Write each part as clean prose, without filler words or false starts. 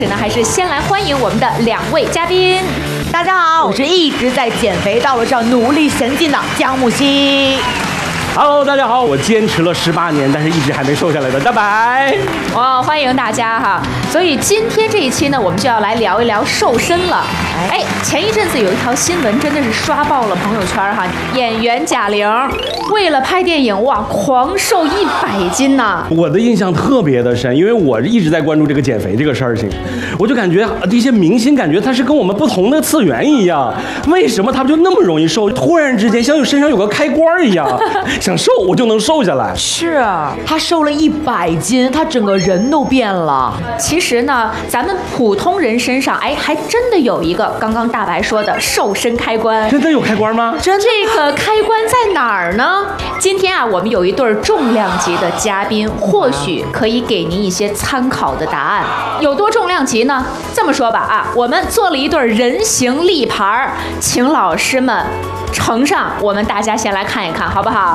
还是先来欢迎我们的2位嘉宾。 大家好，我是一直在减肥道路上努力前进的姜木希。 Hello， 大家好，我坚持了18年，但是一直还没瘦下来的大白。 哇，欢迎大家哈！所以今天这一期呢，我们就要来聊一聊瘦身了。哎，前一阵子有一条新闻真的是刷爆了朋友圈哈，演员贾玲为了拍电影哇，狂瘦100斤呐！ 我的印象特别的深，因为我一直在关注这个减肥这个事情，我就感觉这些明星感觉他是跟我们不同的次元一样，为什么他们就那么容易瘦？突然之间像身上有个开关一样。想瘦我就能瘦下来， 是他瘦了100斤，他整个人都变了。 其实呢，咱们普通人身上，哎，还真的有一个刚刚大白说的瘦身开关。 真的有开关吗？ 这个开关在哪儿呢？今天啊，我们有一对重量级的嘉宾，或许可以给您一些参考的答案。有多重量级呢？这么说吧啊，我们做了一对人形立牌，请老师们呈上，我们大家先来看一看，好不好？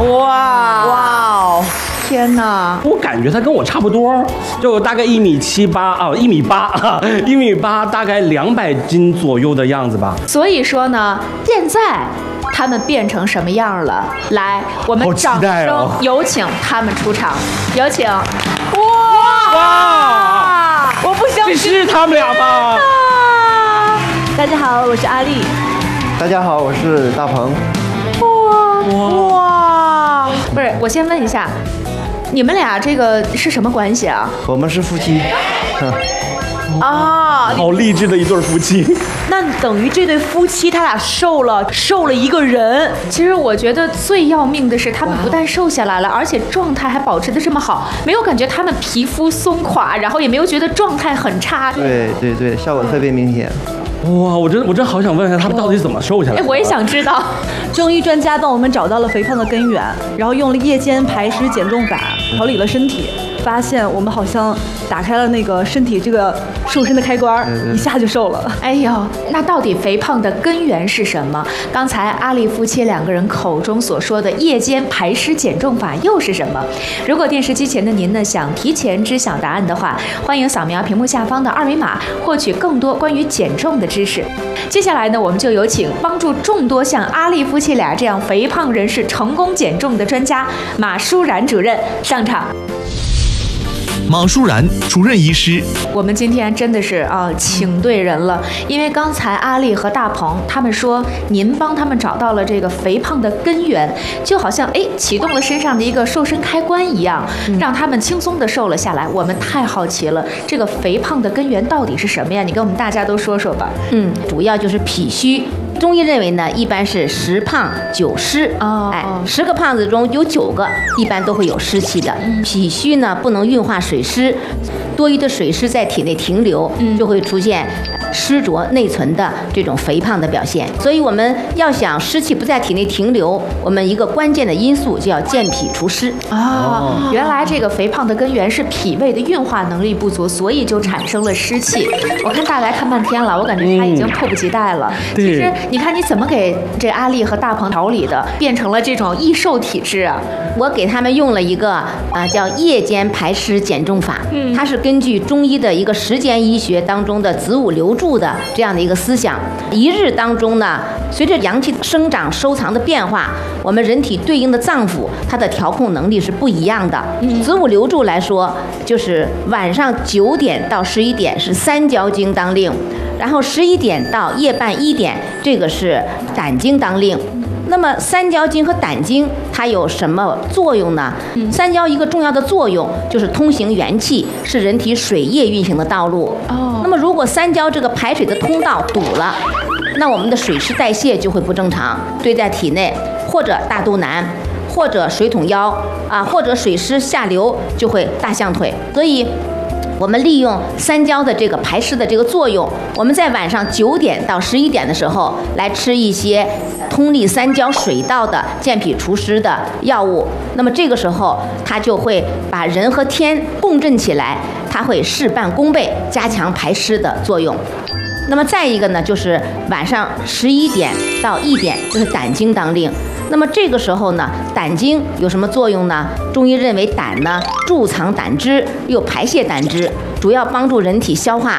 哇，天哪！ 我感觉他跟我差不多，就大概1.78米啊，1.8米，大概200斤左右的样子吧。 所以说呢，现在他们变成什么样了？来，我们掌声有请他们出场，有请！ 哇！我不相信， 这是他们俩吧？ 大家好，我是阿丽。 大家好，我是大鹏。 哇！ 不是，我先问一下，你们俩这个是什么关系啊？ 我们是夫妻。 啊， 好励志的一对夫妻。 那等于这对夫妻他俩瘦了一个人。 其实我觉得最要命的是，他们不但瘦下来了，而且状态还保持得这么好，没有感觉他们皮肤松垮，然后也没有觉得状态很差。 对，效果特别明显。 哇，我真好想问一下他们到底怎么瘦下来的。 我也想知道。 中医专家帮我们找到了肥胖的根源，然后用了夜间排湿减重法调理了身体，发现我们好像打开了那个身体这个瘦身的开关，一下就瘦了。 哎呦，那到底肥胖的根源是什么？刚才阿丽夫妻2个人口中所说的夜间排湿减重法又是什么？如果电视机前的您呢想提前知晓答案的话，欢迎扫描屏幕下方的2维码，获取更多关于减重的知识。接下来呢，我们就有请帮助众多像阿丽夫妻俩这样肥胖人士成功减重的专家马舒然主任上场。 马舒然主任医师， 我们今天真的是请对人了，因为刚才阿丽和大鹏他们说您帮他们找到了这个肥胖的根源，就好像启动了身上的一个瘦身开关一样，让他们轻松的瘦了下来。我们太好奇了，这个肥胖的根源到底是什么呀？你跟我们大家都说说吧。 主要就是脾虚。中医认为呢，一般是10胖9湿。10个胖子中有9个一般都会有湿气的。脾虚呢不能运化水湿，多余的水湿在体内停留，就会出现湿浊内存的这种肥胖的表现。所以我们要想湿气不在体内停留，我们一个关键的因素就要健脾除湿。 原来这个肥胖的根源是脾胃的运化能力不足，所以就产生了湿气。我看大白看半天了，我感觉他已经迫不及待了。其实你看你怎么给这阿丽和大鹏调理的，变成了这种易瘦体质啊？ 我给他们用了一个叫夜间排湿减重法，它是根据中医的一个时间医学当中的子午流注的这样的一个思想。一日当中呢，随着阳气生长收藏的变化，我们人体对应的脏腑它的调控能力是不一样的。子午流注来说，就是晚上9点到11点是三焦经当令，然后11点到夜半1点，这个是胆经当令。那么三焦经和胆经它有什么作用呢？三焦一个重要的作用就是通行元气，是人体水液运行的道路。那么如果三焦这个排水的通道堵了，那我们的水湿代谢就会不正常，堆在体内，或者大肚腩，或者水桶腰或者水湿下流，就会大象腿。所以我们利用三焦的这个排湿的这个作用，我们在晚上9点到11点的时候来吃一些通利三焦水道的健脾除湿的药物，那么这个时候它就会把人和天共振起来，它会事半功倍，加强排湿的作用。那么再一个呢，就是晚上11点到1点，就是胆经当令。那么这个时候呢，胆经有什么作用呢？中医认为胆呢贮藏胆汁，又排泄胆汁，主要帮助人体消化